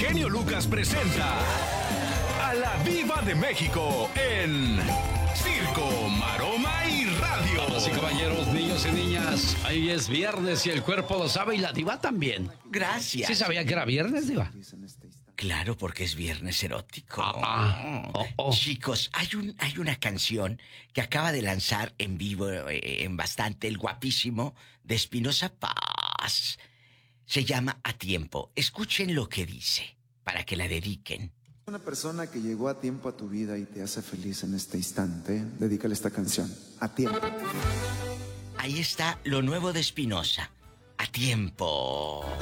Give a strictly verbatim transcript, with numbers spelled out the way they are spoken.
genio Lucas presenta a la Diva de México en Circo, Maroma y Radio. Damas y caballeros, niños y niñas, hoy es viernes y el cuerpo lo sabe y la Diva también. Gracias. ¿Sí sabía que era viernes, Diva? Claro, porque es viernes erótico. Ah, oh, oh. Chicos, hay un hay una canción que acaba de lanzar en vivo eh, en bastante el guapísimo de Espinosa Paz. Se llama A Tiempo. Escuchen lo que dice para que la dediquen. Una persona que llegó a tiempo a tu vida y te hace feliz en este instante, dedícale esta canción, A Tiempo. Ahí está lo nuevo de Espinosa, A Tiempo.